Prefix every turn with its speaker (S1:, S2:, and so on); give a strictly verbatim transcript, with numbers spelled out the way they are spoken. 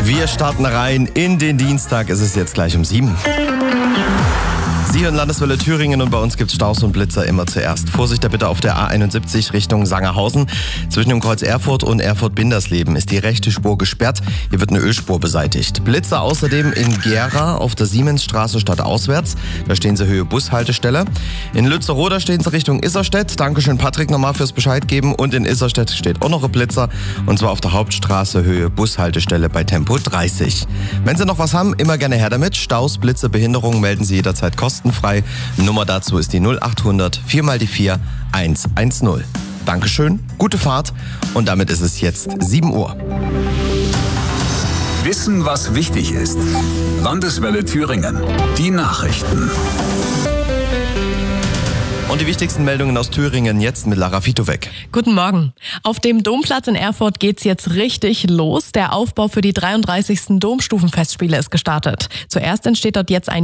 S1: Wir starten rein in den Dienstag. Es ist jetzt gleich um sieben. Sie hören Landeswelle Thüringen und bei uns gibt es Staus und Blitzer immer zuerst. Vorsicht da bitte auf der A einundsiebzig Richtung Sangerhausen. Zwischen dem Kreuz Erfurt und Erfurt-Bindersleben ist die rechte Spur gesperrt. Hier wird eine Ölspur beseitigt. Blitzer außerdem in Gera auf der Siemensstraße stadtauswärts. Da stehen sie Höhe Bushaltestelle. In Lützeroda stehen sie Richtung Isserstedt. Dankeschön Patrick nochmal fürs Bescheid geben. Und in Isserstedt steht auch noch ein Blitzer. Und zwar auf der Hauptstraße Höhe Bushaltestelle bei Tempo dreißig. Wenn Sie noch was haben, immer gerne her damit. Staus, Blitze, Behinderungen melden Sie jederzeit kostenlos. Frei. Nummer dazu ist die null achthundert vier mal die vier eins eins null. Dankeschön, gute Fahrt und damit ist es jetzt sieben Uhr.
S2: Wissen, was wichtig ist. Landeswelle Thüringen. Die Nachrichten.
S1: Und die wichtigsten Meldungen aus Thüringen jetzt mit Lara Fitowek.
S3: Guten Morgen. Auf dem Domplatz in Erfurt geht's jetzt richtig los. Der Aufbau für die dreiunddreißigsten Domstufenfestspiele ist gestartet. Zuerst entsteht dort jetzt ein